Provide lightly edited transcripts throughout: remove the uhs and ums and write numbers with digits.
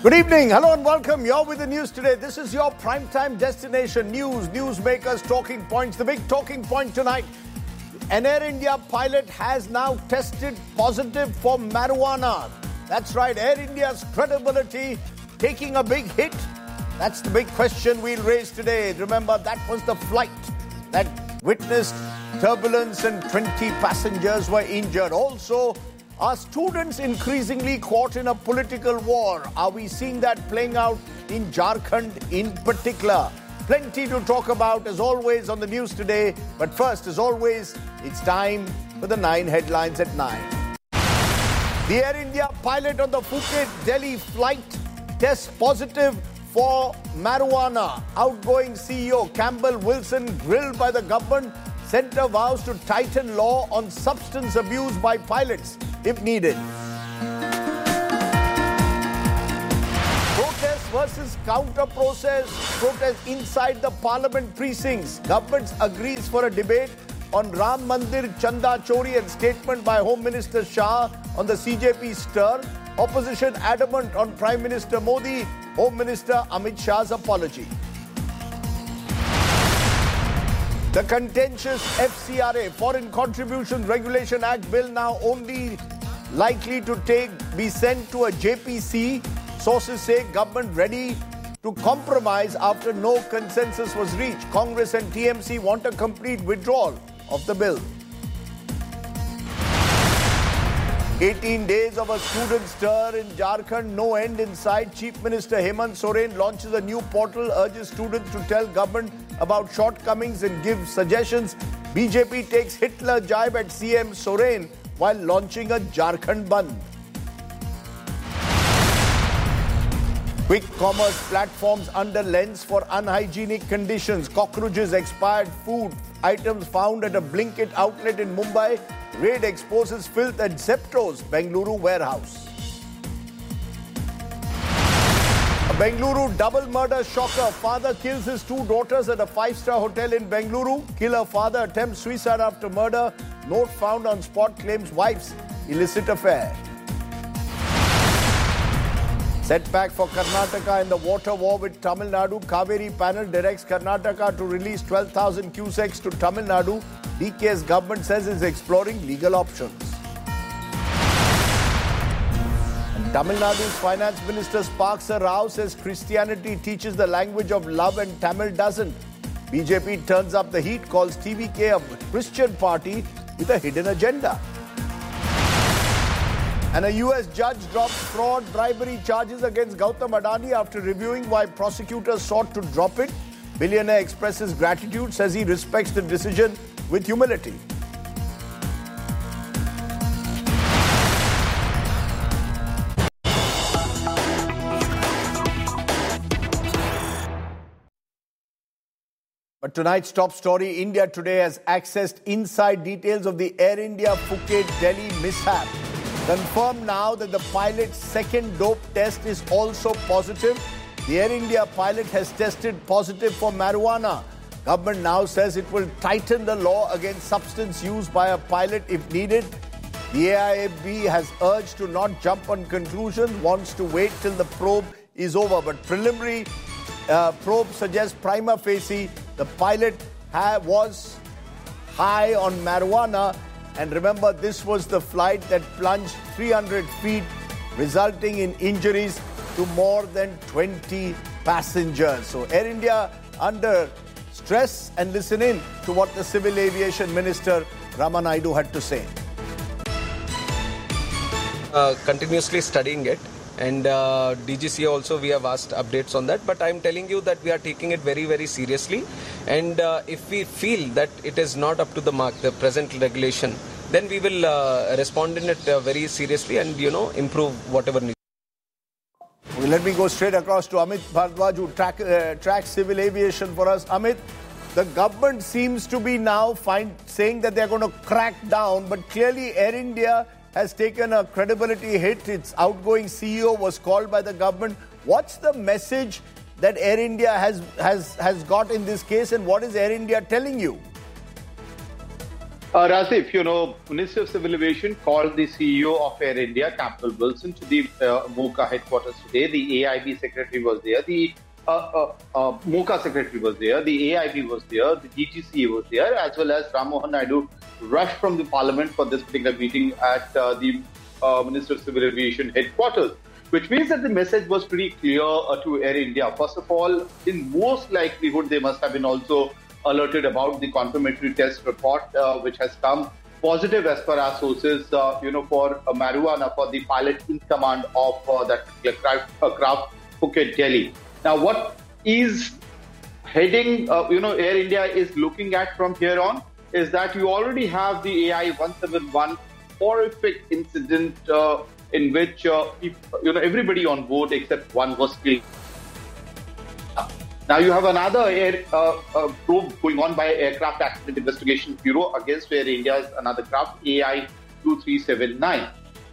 Good evening. Hello and welcome. You're with the news today. This is your primetime destination. News, newsmakers, talking points. The big talking point tonight. An Air India pilot has now tested positive for marijuana. That's right. Air India's credibility taking a big hit. That's the big question we'll raise today. Remember, that was the flight that witnessed turbulence and 20 passengers were injured. Also, are students increasingly caught in a political war? Are we seeing that playing out in Jharkhand in particular? Plenty to talk about as always on the news today. But first, as always, it's time for the 9 headlines at 9. The Air India pilot on the Phuket-Delhi flight tests positive for marijuana. Outgoing CEO Campbell Wilson, grilled by the government, centre vows to tighten law on substance abuse by pilots if needed. Protest versus protest inside the parliament precincts. Government agrees for a debate on Ram Mandir Chanda Chori and statement by Home Minister Shah on the CJP stir. Opposition adamant on Prime Minister Modi, Home Minister Amit Shah's apology. The contentious FCRA, Foreign Contributions Regulation Act bill, now only likely to be sent to a JPC. Sources say government ready to compromise after no consensus was reached. Congress and TMC want a complete withdrawal of the bill. 18 days of a student stir in Jharkhand, no end in sight. Chief Minister Hemant Soren launches a new portal, urges students to tell government about shortcomings and give suggestions. BJP takes Hitler jibe at CM Soren while launching a Jharkhand Bandh. Quick commerce platforms under lens for unhygienic conditions. Cockroaches, expired food, items found at a Blinkit outlet in Mumbai. Raid exposes filth at Zepto's Bengaluru warehouse. A Bengaluru double murder shocker. Father kills his 2 daughters at a 5-star hotel in Bengaluru. Killer father attempts suicide after murder. Note found on spot claims wife's illicit affair. Setback for Karnataka in the water war with Tamil Nadu. Kaveri panel directs Karnataka to release 12,000 cusecs to Tamil Nadu. DK's government says it's exploring legal options. And Tamil Nadu's Finance Minister Sparksa Rao says Christianity teaches the language of love and Tamil doesn't. BJP turns up the heat, calls TVK a Christian party with a hidden agenda. And a US judge drops fraud bribery charges against Gautam Adani after reviewing why prosecutors sought to drop it. Billionaire expresses gratitude, says he respects the decision with humility. But tonight's top story, India Today has accessed inside details of the Air India Phuket-Delhi mishap. Confirmed now that the pilot's second dope test is also positive. The Air India pilot has tested positive for marijuana. Government now says it will tighten the law against substance used by a pilot if needed. The AIAB has urged to not jump on conclusions, wants to wait till the probe is over. But preliminary probe suggests prima facie the pilot was high on marijuana. And remember, this was the flight that plunged 300 feet, resulting in injuries to more than 20 passengers. So Air India under stress, and listen in to what the Civil Aviation Minister Rama Naidu had to say. Continuously studying it, and DGCA also we have asked updates on that, but I'm telling you that we are taking it very, very seriously, and if we feel that it is not up to the mark, the present regulation, then we will respond in it very seriously and improve whatever needs. Well, let me go straight across to Amit Bhardwaj, who tracks civil aviation for us. Amit, the government seems to be now saying that they're going to crack down, but clearly Air India has taken a credibility hit. Its outgoing CEO was called by the government. What's the message that Air India has got in this case, and what is Air India telling you? Rasif, Minister of Civil Aviation called the CEO of Air India, Campbell Wilson, to the MOCA headquarters today. The AIB secretary was there. The MOCA secretary was there. The AIB was there. The DGCA was there, as well as Ram Mohan Naidu rushed from the parliament for this particular meeting at the Minister of Civil Aviation headquarters, which means that the message was pretty clear to Air India. First of all, in most likelihood, they must have been also alerted about the confirmatory test report, which has come positive as per our sources, for marijuana for the pilot in command of that particular craft, Phuket, Delhi. Now, what is heading, Air India is looking at from here on is that you already have the AI-171 horrific incident in which, everybody on board except one was killed. Now you have another probe going on by Aircraft Accident Investigation Bureau against Air India's another craft, AI-2379.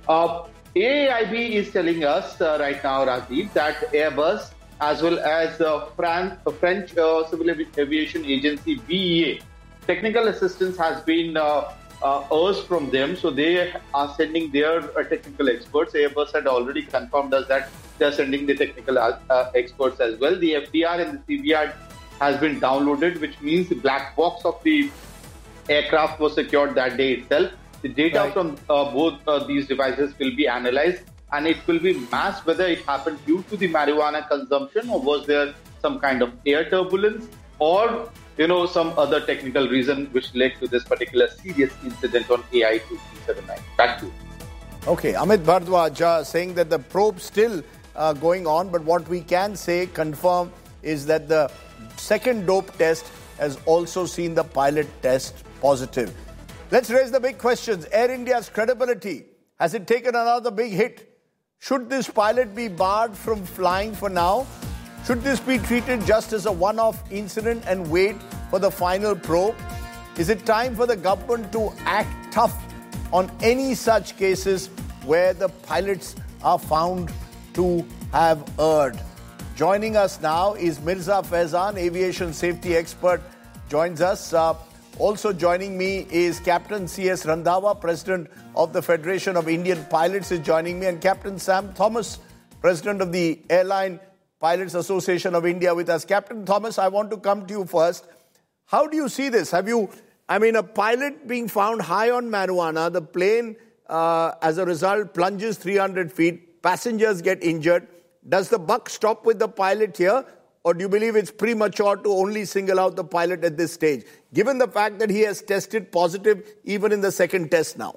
AIB is telling us right now, Rajiv, that Airbus as well as French Civil Aviation Agency, BEA, technical assistance has been urged from them. So they are sending their technical experts. Airbus had already confirmed us that they are sending the technical experts as well. The FDR and the CVR has been downloaded, which means the black box of the aircraft was secured that day itself. The data from both these devices will be analyzed, and it will be masked whether it happened due to the marijuana consumption or was there some kind of air turbulence or some other technical reason which led to this particular serious incident on AI-2379. Back to you. Okay, Amit Bhardwaj saying that the probe still going on, but what we can say, confirm, is that the second dope test has also seen the pilot test positive. Let's raise the big questions. Air India's credibility, has it taken another big hit? Should this pilot be barred from flying for now? Should this be treated just as a one-off incident and wait for the final probe? Is it time for the government to act tough on any such cases where the pilots are found to have erred? Joining us now is Mirza Faizan, aviation safety expert, joins us. Also joining me is Captain C.S. Randhawa, President of the Federation of Indian Pilots is joining me, and Captain Sam Thomas, President of the Airline Pilots Association of India with us. Captain Thomas, I want to come to you first. How do you see this? A pilot being found high on marijuana, the plane, as a result, plunges 300 feet, passengers get injured. Does the buck stop with the pilot here, or do you believe it's premature to only single out the pilot at this stage, given the fact that he has tested positive even in the second test now?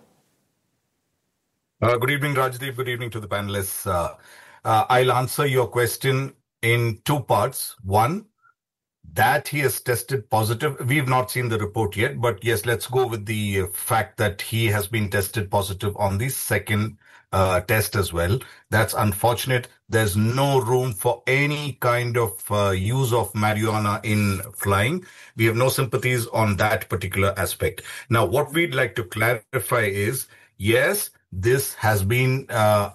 Good evening, Rajdeep. Good evening to the panelists. I'll answer your question in two parts. One, that he has tested positive. We've not seen the report yet, but yes, let's go with the fact that he has been tested positive on the second test as well. That's unfortunate. There's no room for any kind of use of marijuana in flying. We have no sympathies on that particular aspect. Now, what we'd like to clarify is, yes, this has been a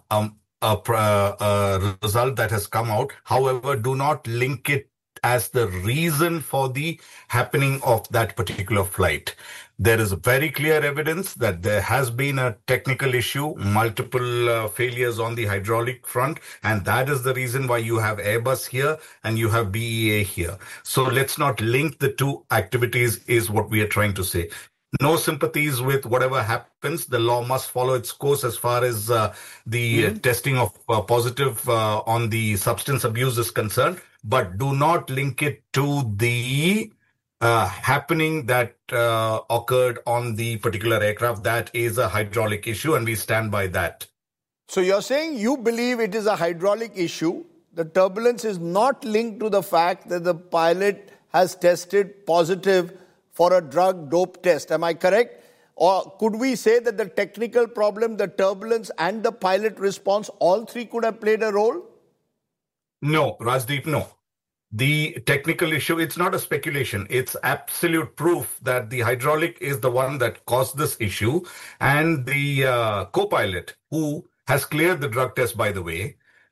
result that has come out. However, do not link it as the reason for the happening of that particular flight. There is very clear evidence that there has been a technical issue, multiple failures on the hydraulic front, and that is the reason why you have Airbus here and you have BEA here. So let's not link the two activities is what we are trying to say. No sympathies with whatever happens. The law must follow its course as far as the testing of positive on the substance abuse is concerned. But do not link it to the happening that occurred on the particular aircraft. That is a hydraulic issue, and we stand by that. So you're saying you believe it is a hydraulic issue. The turbulence is not linked to the fact that the pilot has tested positive for a drug dope test. Am I correct? Or could we say that the technical problem, the turbulence and the pilot response, all three could have played a role? No, Rajdeep, no. The technical issue, it's not a speculation. It's absolute proof that the hydraulic is the one that caused this issue. And the co-pilot, who has cleared the drug test, by the way,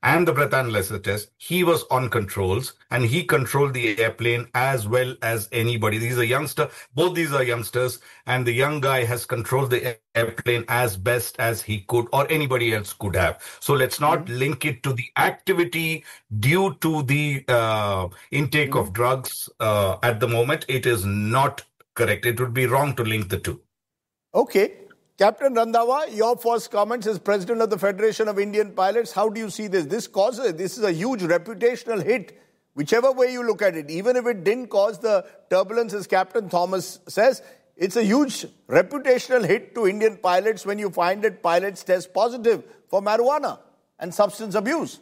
and the breath analyzer test, he was on controls and he controlled the airplane as well as anybody. These are youngsters, both these are youngsters, and the young guy has controlled the airplane as best as he could or anybody else could have. So let's not link it to the activity due to the intake of drugs at the moment. It is not correct. It would be wrong to link the two. Okay. Captain Randhawa, your first comments as President of the Federation of Indian Pilots. How do you see this? This is a huge reputational hit, whichever way you look at it. Even if it didn't cause the turbulence, as Captain Thomas says, it's a huge reputational hit to Indian pilots when you find that pilots test positive for marijuana and substance abuse.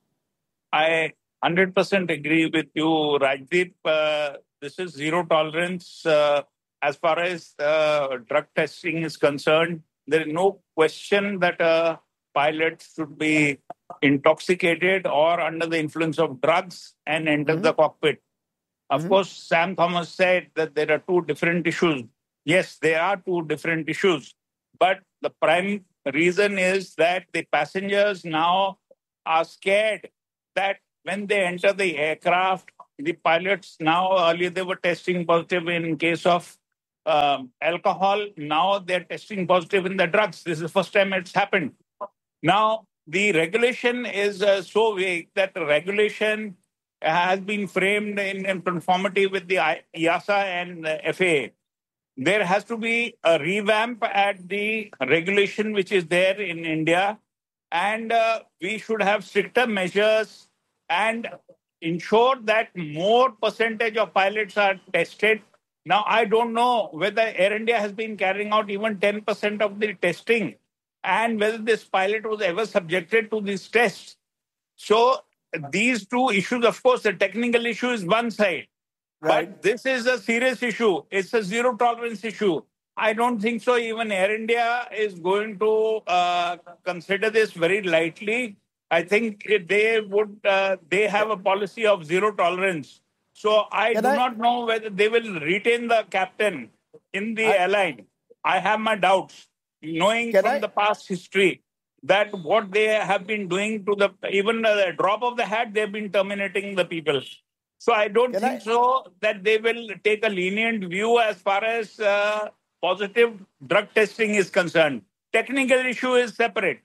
I 100% agree with you, Rajdeep. This is zero tolerance. As far as drug testing is concerned, there is no question that a pilot should be intoxicated or under the influence of drugs and enter the cockpit. Of course, Sam Thomas said that there are two different issues. Yes, there are two different issues. But the prime reason is that the passengers now are scared that when they enter the aircraft, the pilots now, earlier they were testing positive in case of alcohol. Now they're testing positive in the drugs. This is the first time it's happened. Now, the regulation is so vague that the regulation has been framed in conformity with the EASA and the FAA. There has to be a revamp at the regulation which is there in India, and we should have stricter measures and ensure that more percentage of pilots are tested. Now, I don't know whether Air India has been carrying out even 10% of the testing and whether this pilot was ever subjected to these tests. So these two issues, of course, the technical issue is one side. Right. But this is a serious issue. It's a zero tolerance issue. I don't think so. Even Air India is going to consider this very lightly. I think they would. They have a policy of zero tolerance. So I do not know whether they will retain the captain in the airline. I have my doubts, knowing from the past history that what they have been doing to even the drop of the hat, they've been terminating the people. So I don't think so that they will take a lenient view as far as positive drug testing is concerned. Technical issue is separate.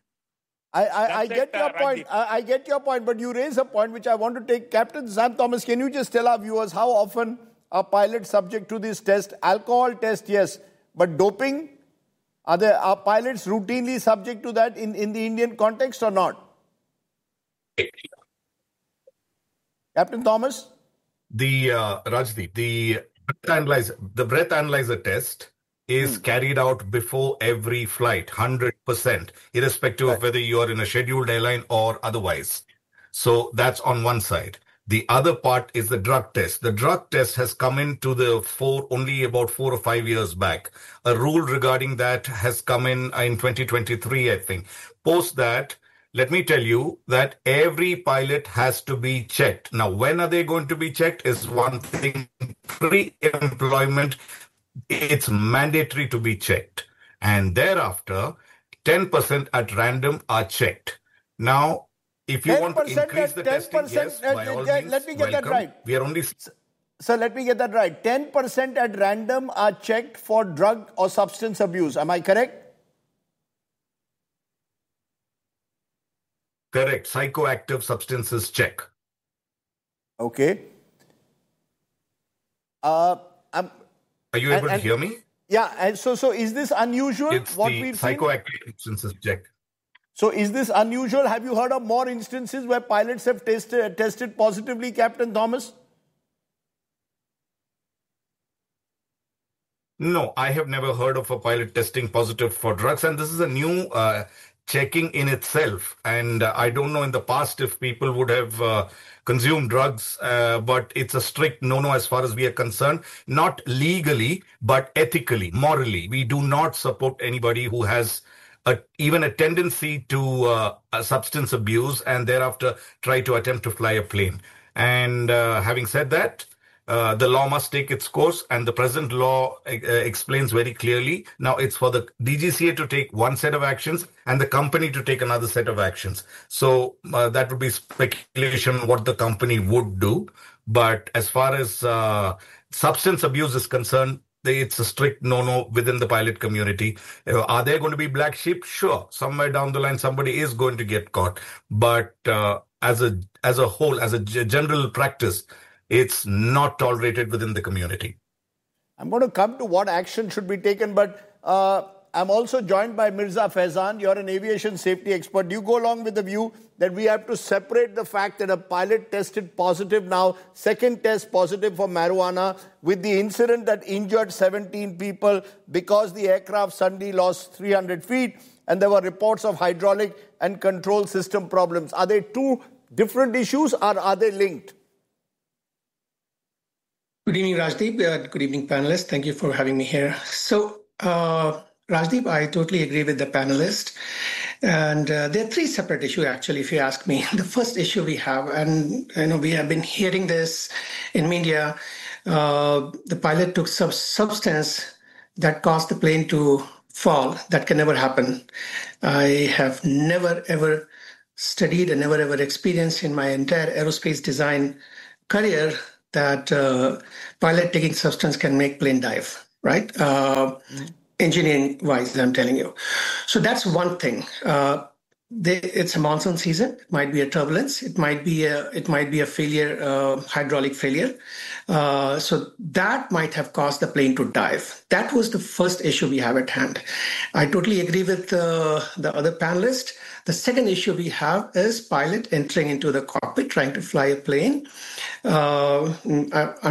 I get your point. I get your point, but you raise a point which I want to take. Captain Sam Thomas, can you just tell our viewers how often are pilots subject to this test? Alcohol test, yes, but doping, are pilots routinely subject to that in the Indian context or not? Captain Thomas? Rajdeep, the breath analyzer test is carried out before every flight, 100%, irrespective of whether you are in a scheduled airline or otherwise. So that's on one side. The other part is the drug test. The drug test has come into the fore only about 4 or 5 years back. A rule regarding that has come in 2023, I think. Post that, let me tell you that every pilot has to be checked. Now, when are they going to be checked is one thing. Pre-employment, it's mandatory to be checked. And thereafter, 10% at random are checked. Now, if you want to increase the testing, yes, by all means, let me get that right. We are only... Sir, let me get that right. 10% at random are checked for drug or substance abuse. Am I correct? Correct. Psychoactive substances check. Okay. Are you able to hear me? Yeah. And so is this unusual? It's what the we've psychoactive substances check. So is this unusual? Have you heard of more instances where pilots have tested positively, Captain Thomas? No, I have never heard of a pilot testing positive for drugs. And this is a new checking in itself. And I don't know in the past if people would have consumed drugs, but it's a strict no-no as far as we are concerned. Not legally, but ethically, morally. We do not support anybody who has even a tendency to substance abuse and thereafter try to attempt to fly a plane. And having said that, the law must take its course, and the present law explains very clearly. Now it's for the DGCA to take one set of actions and the company to take another set of actions. So that would be speculation what the company would do. But as far as substance abuse is concerned, it's a strict no-no within the pilot community. Are there going to be black sheep? Sure. Somewhere down the line, somebody is going to get caught. But as a whole, as a general practice, it's not tolerated within the community. I'm going to come to what action should be taken, but I'm also joined by Mirza Faizan. You're an aviation safety expert. Do you go along with the view that we have to separate the fact that a pilot tested positive now, second test positive for marijuana, with the incident that injured 17 people because the aircraft suddenly lost 300 feet and there were reports of hydraulic and control system problems? Are they two different issues or are they linked? Good evening, Rajdeep. Good evening, panelists. Thank you for having me here. So, Rajdeep, I totally agree with the panelist. And there are three separate issues, actually, if you ask me. The first issue we have, and we have been hearing this in media, the pilot took some substance that caused the plane to fall. That can never happen. I have never, ever studied and never, ever experienced in my entire aerospace design career that pilot taking substance can make plane dive, right? Engineering-wise, I'm telling you. So that's one thing. It's a monsoon season. It might be a turbulence. It might be a failure, hydraulic failure. So that might have caused the plane to dive. That was the first issue we have at hand. I totally agree with the other panelist. The second issue we have is pilot entering into the cockpit, trying to fly a plane.